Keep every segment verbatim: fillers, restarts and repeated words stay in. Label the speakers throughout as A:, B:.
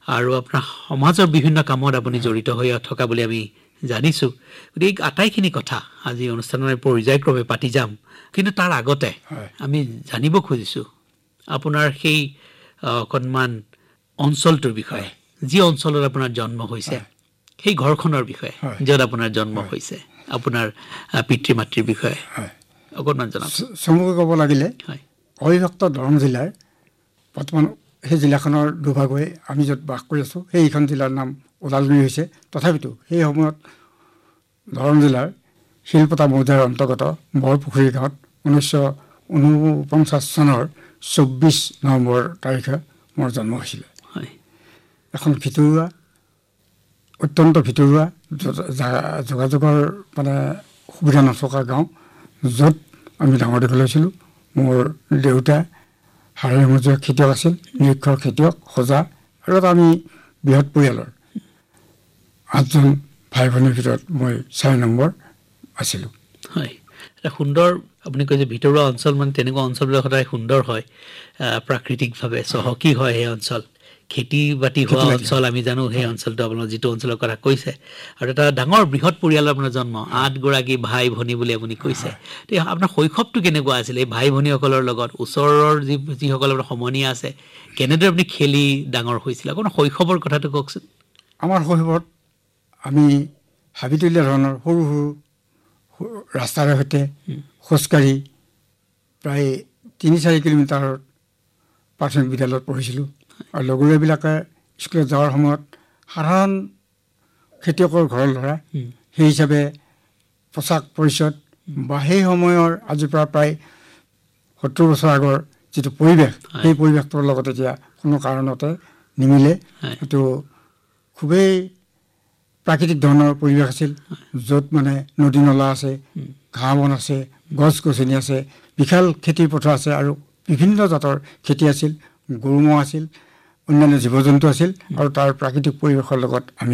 A: আৰু আপোনাৰ সমাজৰ বিভিন্ন কামত আপুনি জড়িত হৈ থকা বুলি আমি জানিছো এই আটাইখিনি কথা আজি অনুষ্ঠানৰ পৰ্যায়ক্ৰমে পাতি যাম কিন্তু তাৰ আগতে আমি জানিব খুজিছো আপোনাৰ সেই অকনমান অঞ্চলটোৰ বিষয়ে যি অঞ্চলত আপোনাৰ জন্ম হৈছে সেই ঘৰখনৰ বিষয়ে য'ত আপোনাৰ জন্ম হৈছে আপোনাৰ পিতৃ মাতৃৰ বিষয়ে অকনমান জনাওক
B: চমুকৈ ক'ব লাগিলে অবিভক্ত দৰং জিলাৰ বৰ্তমান সেই জিলাখনৰ দুভাগ হৈ আমি য'ত বাস কৰি আছোঁ সেইখন জিলাৰ নাম ওদালগুৰি হৈছে তথাপিতো সেই সময়ত দৰং জিলাৰ শিলপতা মৌজাৰ অন্তৰ্গত বৰপুখুৰী গাঁৱত ঊনৈছশ ঊনপঞ্চাছ চনৰ চৌব্বিছ নৱেম্বৰ তাৰিখে মোৰ জন্ম হৈছিলে এখন ভিতৰুৱা অত্যন্ত ভিতৰুৱা যোগাযোগৰ মানে সুবিধা নথকা গাঁও য'ত আমি ডাঙৰ দীঘল হৈছিলোঁ মোৰ দেউতা হাড়ে মজুৰ খেতিয়ক আছিল নিৰক্ষৰ খেতিয়ক সজা আৰু এটা আমি বৃহৎ পৰিয়ালৰ আঠজন ভাই ভনীৰ ভিতৰত মই চাৰি নম্বৰ আছিলোঁ
A: হয় এটা সুন্দৰ আপুনি কৈছে ভিতৰুৱা অঞ্চল মানে তেনেকুৱা অঞ্চলবিলাক সদায় সুন্দৰ হয় প্ৰাকৃতিকভাৱে চহকী হয় সেই অঞ্চল খেতি বাতি হোৱা অঞ্চল আমি জানো সেই অঞ্চলটো আপোনাৰ যিটো অঞ্চলৰ কথা কৈছে আৰু এটা ডাঙৰ বৃহৎ পৰিয়ালৰ আপোনাৰ জন্ম আঠগৰাকী ভাই ভনী বুলি আপুনি কৈছে তেতিয়া আপোনাৰ শৈশৱটো কেনেকুৱা আছিল এই ভাই ভনীসকলৰ লগত ওচৰৰ যি যিসকল আপোনাৰ সমনীয়া আছে কেনেদৰে আপুনি খেলি ডাঙৰ হৈছিল আপোনাৰ শৈশৱৰ কথাটো কওকচোন
B: আমাৰ শৈশৱত আমি হাবিতলীয়া ধৰণৰ সৰু সৰু ৰাস্তাৰ সৈতে খোজকাঢ়ি প্ৰায় তিনি চাৰি কিলোমিটাৰৰ প্ৰাথমিক বিদ্যালয়ত পঢ়িছিলোঁ আৰু লগৰীয়াবিলাকে স্কুলত যোৱাৰ সময়ত সাধাৰণ খেতিয়কৰ ঘৰৰ ল'ৰা সেই হিচাপে পোচাক পৰিচ্ছদ বা সেই সময়ৰ আজিৰ পৰা প্ৰায় সত্তৰ বছৰ আগৰ যিটো পৰিৱেশ সেই পৰিৱেশটোৰ লগত এতিয়া কোনো কাৰণতে নিমিলে এইটো খুবেই প্ৰাকৃতিক ধৰণৰ পৰিৱেশ আছিল য'ত মানে নদী নলা আছে ঘাঁহ বন আছে গছ গছনি আছে বিশাল খেতিৰ পথাৰ আছে আৰু বিভিন্ন জাতৰ খেতি আছিল গৰু ম'হ আছিল অন্যান্য জীৱ জন্তু আছিল আৰু তাৰ প্ৰাকৃতিক পৰিৱেশৰ লগত আমি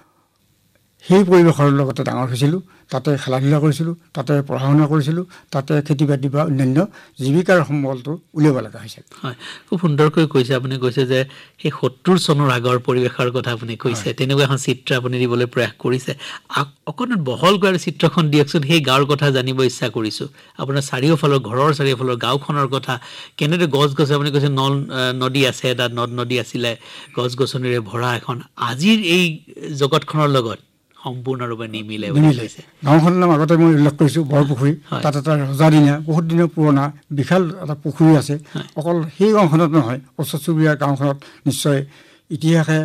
B: সেই পৰিৱেশৰ লগতে ডাঙৰ হৈছিলোঁ তাতে খেলা ধূলা কৰিছিলোঁ তাতে পঢ়া শুনা কৰিছিলোঁ তাতে খেতি বাতি বা অন্যান্য জীৱিকাৰ সম্বলটো উলিয়াব লগা হৈছিল
A: হয় খুব সুন্দৰকৈ কৈছে আপুনি কৈছে যে সেই সত্তৰ চনৰ আগৰ পৰিৱেশৰ কথা আপুনি কৈছে তেনেকুৱা এখন চিত্ৰ আপুনি দিবলৈ প্ৰয়াস কৰিছে অকণমান বহলকৈ আৰু চিত্ৰখন দিয়কচোন সেই গাঁৱৰ কথা জানিব ইচ্ছা কৰিছোঁ আপোনাৰ চাৰিওফালৰ ঘৰৰ চাৰিওফালৰ গাঁওখনৰ কথা কেনেদৰে গছ গছ আপুনি কৈছে নল নদী আছে তাত নদ নদী আছিলে গছ গছনিৰে ভৰা এখন আজিৰ এই জগতখনৰ লগত সম্পূৰ্ণৰূপে নিমিলে
B: গাঁওখনৰ নাম আগতে মই উল্লেখ কৰিছোঁ বৰপুখুৰী তাত এটা ৰজাদিনীয়া বহুত দিনৰ পুৰণা বিশাল এটা পুখুৰী আছে অকল সেই গাঁওখনত নহয় ওচৰ চুবুৰীয়া গাঁওখনত নিশ্চয় ইতিহাসে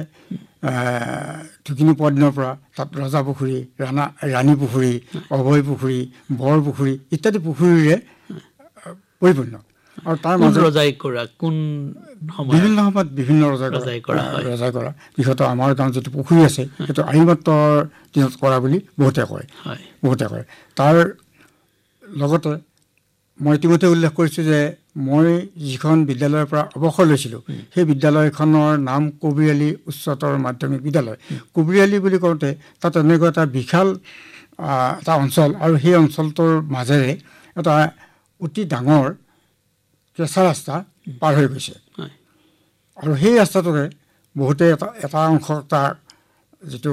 B: ঢুকি নোপোৱা দিনৰ পৰা তাত ৰজা পুখুৰী ৰাণা ৰাণী পুখুৰী অভয় পুখুৰী বৰ পুখুৰী ইত্যাদি পুখুৰীৰে পৰিপূৰ্ণ আৰু তাৰ মাজত
A: ৰজাই কৰা কোন
B: বিভিন্ন সময়ত বিভিন্ন ৰজাই কৰা ৰজাই কৰা বিশেষতঃ আমাৰ গাঁৱত যিটো পুখুৰী আছে সেইটো আইমাত্ৰৰ দিনত কৰা বুলি বহুতে কয় বহুতে কয় তাৰ লগতে মই ইতিমধ্যে উল্লেখ কৰিছোঁ যে মই যিখন বিদ্যালয়ৰ পৰা অৱসৰ লৈছিলোঁ সেই বিদ্যালয়খনৰ নাম কবিৰালী উচ্চতৰ মাধ্যমিক বিদ্যালয় কবিৰালী বুলি কওঁতে তাত এনেকুৱা এটা বিশাল এটা অঞ্চল আৰু সেই অঞ্চলটোৰ মাজেৰে এটা অতি ডাঙৰ কেঁচা ৰাস্তা পাৰ হৈ গৈছে আৰু সেই ৰাস্তাটোৰে বহুতে এটা এটা অংশ তাৰ যিটো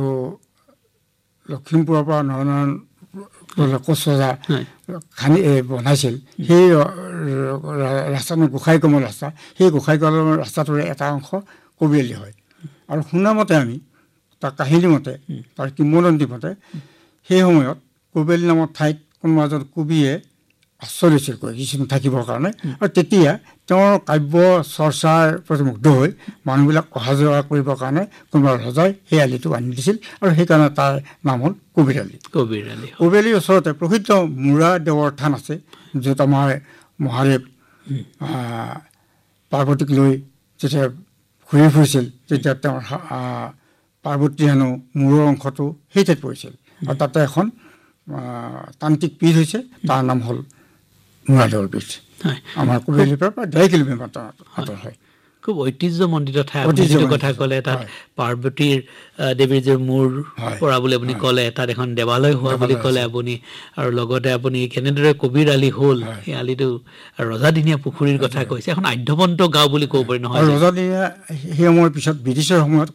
B: লখিমপুৰৰ পৰা নৰনাৰায়ণ কোচৰজা খানি বনাইছিল সেই ৰাস্তাটো গোসাঁই কমল ৰাস্তা সেই গোসাঁই কমল ৰাস্তাটোৰে এটা অংশ কবিৰালী হয় আৰু শুনামতে আমি তাৰ কাহিনী মতে তাৰ কিংবদন্তি মতে সেই সময়ত কবিৰালী নামৰ ঠাইত কোনোবা এজন কবিয়ে আশ্ৰয় লৈছিল কৈ কিছুমান থাকিবৰ কাৰণে আৰু তেতিয়া তেওঁৰ কাব্য চৰ্চাৰ প্ৰতি মুগ্ধ হৈ মানুহবিলাক অহা যোৱা কৰিবৰ কাৰণে কোনোবা ৰজাই সেই আলিটো আনি দিছিল আৰু সেইকাৰণে তাৰ নাম হ'ল কবিৰালী
A: কবিৰালী
B: কবিৰালীৰ ওচৰতে প্ৰসিদ্ধ মূৰা দেৱৰ থান আছে য'ত আমাৰ মহাদেৱ পাৰ্বতীক লৈ যেতিয়া ঘূৰি ফুৰিছিল তেতিয়া তেওঁৰ পাৰ্বতী হেনো মূৰৰ অংশটো সেই ঠাইত পৰিছিল আৰু তাতে এখন তান্ত্ৰিক পীঠ হৈছে তাৰ নাম হ'ল মূৰাদেৱৰ পীঠ আমাৰ কবিৰালীৰ পৰা প্ৰায় ডেৰ কিলোমিটাৰ আঁতৰ হয়
A: খুব ঐতিহ্যমণ্ডিত ঠাই আপুনি যিটো কথা ক'লে তাত পাৰ্বতীৰ দেৱীৰ যে মূৰ পৰা বুলি আপুনি ক'লে তাত এখন দেৱালয় হোৱা বুলি ক'লে আপুনি আৰু লগতে আপুনি কেনেদৰে কবিৰ আলি হ'ল সেই আলিটো ৰজাদিনীয়া পুখুৰীৰ কথা কৈছে এখন আধ্যবন্ত গাঁও বুলি ক'ব পাৰি নহয়
B: ৰজাদিনীয়া সেই সময়ৰ পিছত ব্ৰিটিছৰ সময়ত